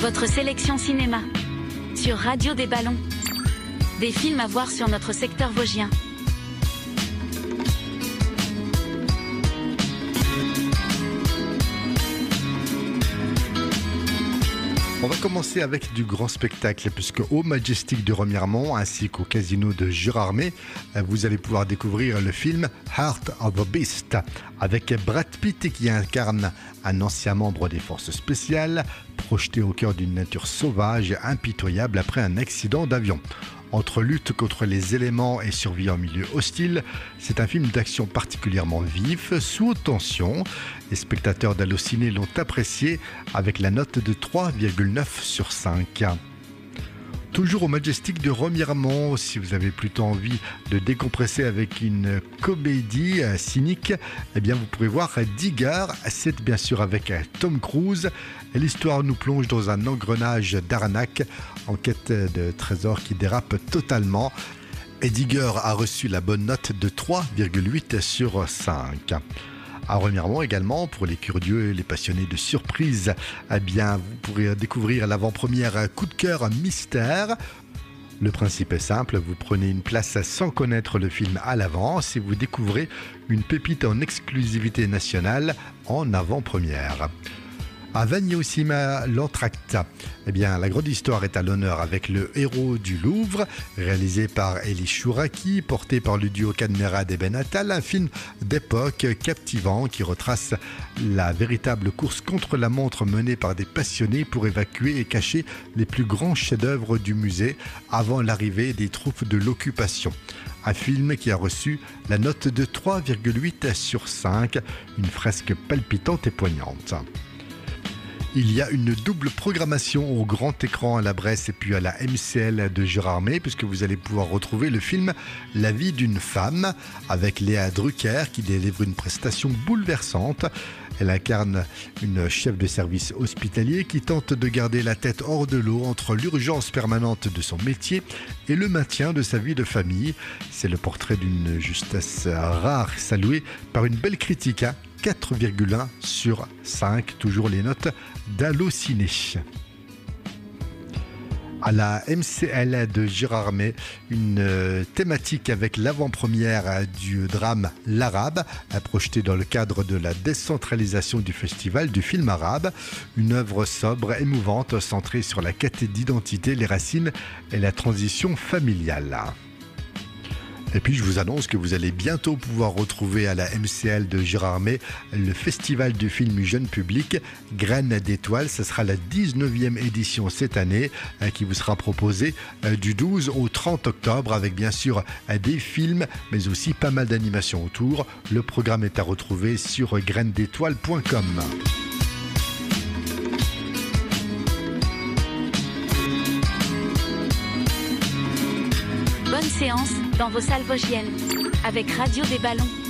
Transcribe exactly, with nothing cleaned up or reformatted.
Votre sélection cinéma sur Radio des Ballons. Des films à voir sur notre secteur vosgien. On va commencer avec du grand spectacle, puisque au Majestic de Remiremont ainsi qu'au Casino de Gérardmer, vous allez pouvoir découvrir le film Heart of a Beast avec Brad Pitt qui incarne un ancien membre des forces spéciales projeté au cœur d'une nature sauvage et impitoyable après un accident d'avion. Entre lutte contre les éléments et survie en milieu hostile, c'est un film d'action particulièrement vif, sous haute tension. Les spectateurs d'Allociné l'ont apprécié avec la note de trois virgule neuf sur cinq. Toujours au Majestic de Remiremont, si vous avez plutôt envie de décompresser avec une comédie cynique, eh bien vous pourrez voir Digger, c'est bien sûr avec Tom Cruise. L'histoire nous plonge dans un engrenage d'arnaque en quête de trésors qui dérape totalement. Et Digger a reçu la bonne note de trois virgule huit sur cinq. À Remiremont également, pour les curieux et les passionnés de surprises, eh bien, vous pourrez découvrir l'avant-première Coup de cœur mystère. Le principe est simple, vous prenez une place sans connaître le film à l'avance et vous découvrez une pépite en exclusivité nationale en avant-première. À Vagny-au-Cima, l'entracte. Eh bien, la grande histoire est à l'honneur avec le héros du Louvre, réalisé par Elie Chouraki, porté par le duo Cadmerade et Ben Attal, un film d'époque captivant qui retrace la véritable course contre la montre menée par des passionnés pour évacuer et cacher les plus grands chefs-d'œuvre du musée avant l'arrivée des troupes de l'occupation. Un film qui a reçu la note de trois virgule huit sur cinq, une fresque palpitante et poignante. Il y a une double programmation au grand écran à la Bresse et puis à la M C L de Gérardmer, puisque vous allez pouvoir retrouver le film La vie d'une femme avec Léa Drucker qui délivre une prestation bouleversante. Elle incarne une chef de service hospitalier qui tente de garder la tête hors de l'eau entre l'urgence permanente de son métier et le maintien de sa vie de famille. C'est le portrait d'une justesse rare, saluée par une belle critique, hein. quatre virgule un sur cinq, toujours les notes d'Allociné. À la M C L de Gérardmer, une thématique avec l'avant-première du drame L'Arabe, projeté dans le cadre de la décentralisation du festival du film arabe. Une œuvre sobre, émouvante, centrée sur la quête d'identité, les racines et la transition familiale. Et puis je vous annonce que vous allez bientôt pouvoir retrouver à la M C L de Gérardmer le festival du film jeune public Graines d'étoiles. Ce sera la dix-neuvième édition cette année qui vous sera proposée du douze au trente octobre avec bien sûr des films mais aussi pas mal d'animations autour. Le programme est à retrouver sur graines d'étoiles point com. Bonne séance dans vos salles vosgiennes avec Radio des Ballons.